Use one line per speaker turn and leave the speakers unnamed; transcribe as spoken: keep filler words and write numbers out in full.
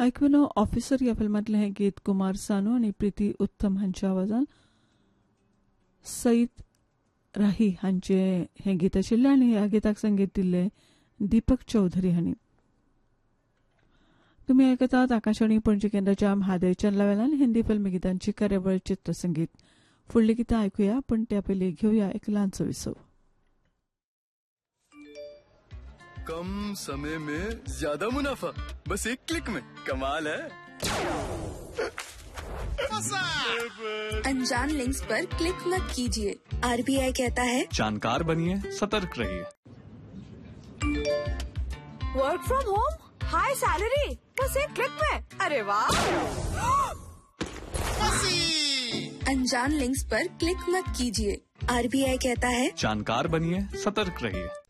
ऐकून ऑफिसर या फिल्मातले हे गीत कुमार सानू आणि प्रीती उत्तम हांच्या आवाजान सईद राही हांचे हे गीत आशिल्ले आणि ह्या गिताक संगीत दिल्ले दीपक चौधरी हांणी. तुम्ही ऐकतात आकाशवाणी पणजी केंद्राच्या म्हादय चॅनलावेल्यान हिंदी फिल्मी गीतांची कार्यावळ चित्रसंगीत. फुडली गीतां ऐकूया पण त्या पयलीं घेऊया एक ल्हानसो विसव.
कम समय में ज्यादा मुनाफा बस एक क्लिक में. कमाल है.
अनजान लिंक्स पर क्लिक मत कीजिए. आरबीआई कहता है
जानकार बनिए, सतर्क रहिए.
Work from home, high salary, बस एक क्लिक में. अरे वाह.
अनजान लिंक्स पर क्लिक मत कीजिए. आरबीआई कहता है
जानकार बनिए, सतर्क रहिए.